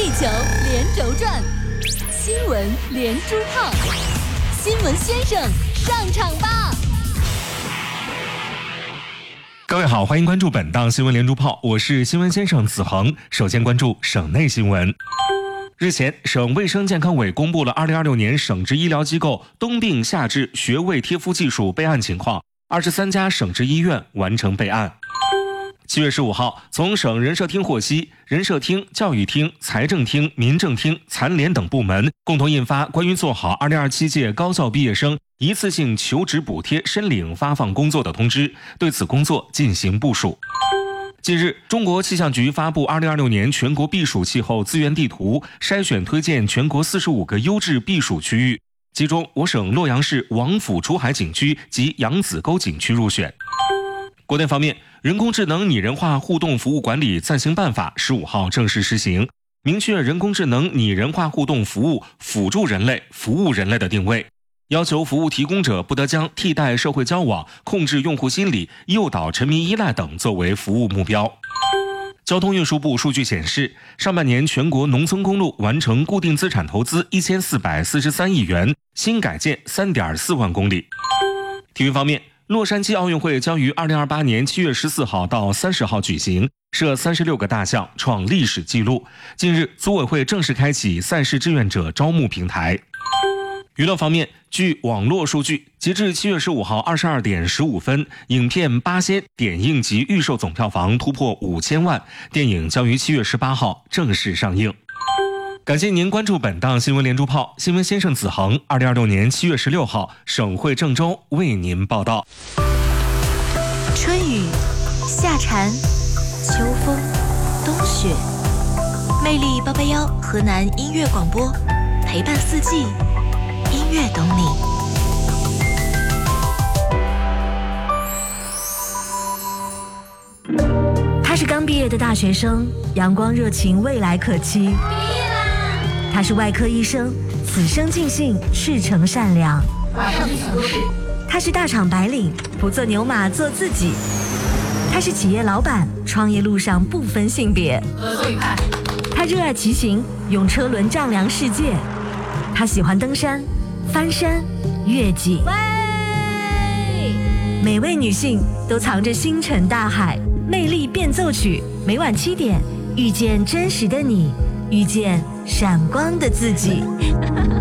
地球连轴转，新闻连珠炮，新闻先生上场吧！ 各位好，欢迎关注本档新闻连珠炮，我是新闻先生子恒。首先关注省内新闻。日前，省卫生健康委公布了2026年省直医疗机构冬病夏治穴位贴敷技术备案情况，23家省直医院完成备案。7月15号，从省人社厅获悉，人社厅、教育厅、财政厅、民政厅、残联等部门共同印发关于做好2027届高校毕业生一次性求职补贴申领发放工作的通知，对此工作进行部署。近日，中国气象局发布2026年全国避暑气候资源地图，筛选推荐全国45个优质避暑区域，其中我省洛阳市王府出海景区及扬子沟景区入选。国内方面，人工智能拟人化互动服务管理暂行办法15号正式施行，明确人工智能拟人化互动服务辅助人类、服务人类的定位，要求服务提供者不得将替代社会交往、控制用户心理、诱导沉迷依赖等作为服务目标。交通运输部数据显示，上半年全国农村公路完成固定资产投资1443亿元，新改建3.4万公里。体育方面，洛杉矶奥运会将于2028年7月14号到30号举行，设36个大项，创历史纪录。近日，组委会正式开启赛事志愿者招募平台。娱乐方面，据网络数据，截至7月15号22点15分，影片《八仙》点映及预售总票房突破5000万，电影将于7月18号正式上映。感谢您关注本档新闻连珠炮，新闻先生子恒，2026年7月16号，省会郑州为您报道。 春雨、夏蝉、秋风、冬雪，魅力881河南音乐广播，陪伴四季，音乐懂你。 他是刚毕业的大学生，阳光热情，未来可期。他是外科医生，此生尽兴，赤诚善良。他是大厂白领，不做牛马，做自己。他是企业老板，创业路上不分性别。合作愉快。他热爱骑行，用车轮丈量世界。他喜欢登山、翻山、越脊。每位女性都藏着星辰大海，魅力变奏曲，每晚7点，遇见真实的你，遇见闪光的自己。